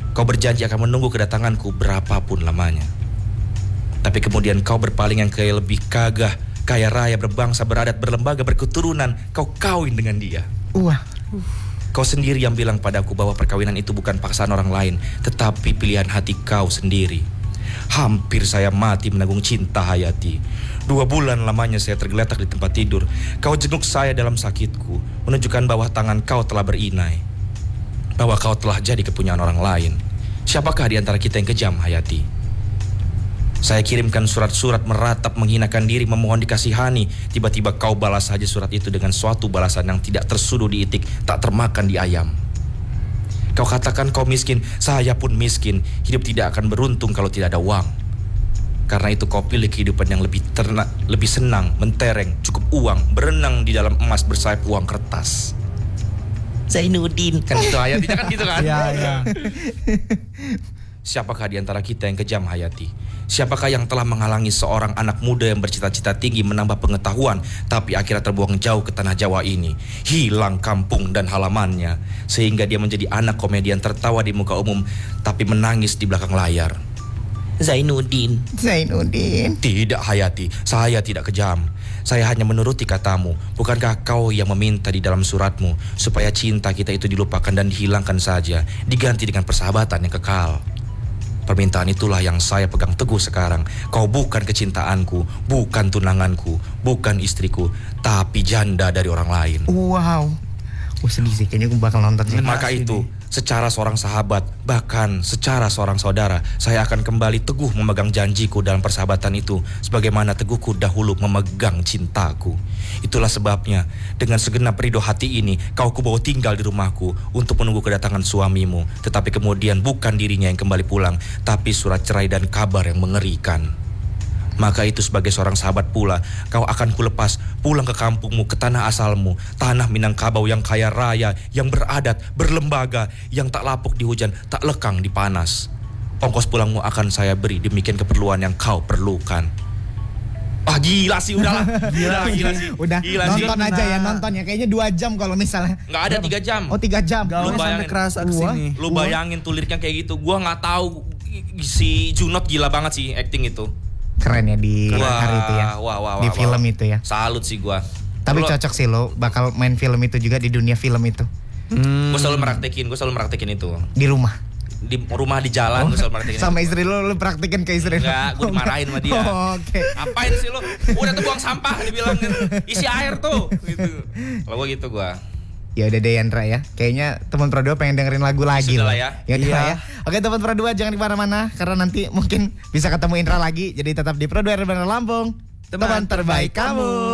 Kau berjanji akan menunggu kedatanganku berapapun lamanya. Tapi kemudian kau berpaling yang lebih gagah, kaya raya, berbangsa, beradat, berlembaga, berketurunan. Kau kawin dengan dia. Wah. Kau sendiri yang bilang padaku bahwa perkawinan itu bukan paksaan orang lain, tetapi pilihan hati kau sendiri. Hampir saya mati menanggung cinta, Hayati. 2 bulan lamanya saya tergeletak di tempat tidur. Kau jenguk saya dalam sakitku, menunjukkan bahwa tangan kau telah berinai, bahwa kau telah jadi kepunyaan orang lain. Siapakah di antara kita yang kejam, Hayati? Saya kirimkan surat-surat meratap, menghinakan diri, memohon dikasihani. Tiba-tiba kau balas saja surat itu dengan suatu balasan yang tidak tersuduh di itik, tak termakan di ayam. Kau katakan kau miskin, saya pun miskin. Hidup tidak akan beruntung kalau tidak ada uang. Karena itu kau pilih kehidupan yang lebih senang, mentereng, cukup uang, berenang di dalam emas bersayap uang kertas. Zainuddin. Kan gitu Hayati, kan gitu kan? Iya. Siapakah di antara kita yang kejam, Hayati? Siapakah yang telah menghalangi seorang anak muda yang bercita-cita tinggi menambah pengetahuan, tapi akhirnya terbuang jauh ke tanah Jawa ini, hilang kampung dan halamannya, sehingga dia menjadi anak komedian tertawa di muka umum, tapi menangis di belakang layar? Zainuddin. Tidak, Hayati, saya tidak kejam. Saya hanya menuruti katamu. Bukankah kau yang meminta di dalam suratmu supaya cinta kita itu dilupakan dan dihilangkan saja, diganti dengan persahabatan yang kekal? Permintaan itulah yang saya pegang teguh sekarang. Kau bukan kecintaanku, bukan tunanganku, bukan istriku, tapi janda dari orang lain. Wow. Sedih sih, kayaknya gue bakal nonton sih. Maka itu, secara seorang sahabat, bahkan secara seorang saudara, saya akan kembali teguh memegang janjiku dalam persahabatan itu, sebagaimana teguhku dahulu memegang cintaku. Itulah sebabnya, dengan segenap ridho hati ini, kau kubawa tinggal di rumahku untuk menunggu kedatangan suamimu. Tetapi kemudian bukan dirinya yang kembali pulang, tapi surat cerai dan kabar yang mengerikan. Maka itu sebagai seorang sahabat pula, kau akan kulepas pulang ke kampungmu, ke tanah asalmu, tanah Minangkabau yang kaya raya, yang beradat, berlembaga, yang tak lapuk di hujan, tak lekang di panas. Ongkos pulangmu akan saya beri demikian keperluan yang kau perlukan. Gila sih, udahlah. Gila sih. Udah, gila nonton sih. aja ya, nonton ya. Kayaknya 2 jam kalau misalnya. Nggak ada 3 jam. Oh 3 jam. Lu bayangin, keras sini. Lu bayangin tuh liriknya kayak gitu. Gua nggak tahu si Junot gila banget sih acting itu. Keren ya di hari itu ya. Di film itu ya. Salut sih gua. Tapi cocok sih lo bakal main film itu juga di dunia film itu. Gue selalu meraktekin itu. Di rumah. Di rumah, di jalan, gue selalu meraktekin. Sama istri lo praktekin ke istri lo? Enggak, gue dimarahin sama dia. Oke. Ngapain sih lo? Udah tuh buang sampah, dibilangin. Isi air tuh gitu. Kalau gue gitu gue. Ya udah deh Yandra ya. Kayaknya teman Pro 2 pengen dengerin lagu lagi. Sudah lah ya. Ya. Oke teman Pro 2 jangan kemana-mana, karena nanti mungkin bisa ketemu Indra lagi. Jadi tetap di Pro 2 Bandar Lampung. Teman terbaik kamu.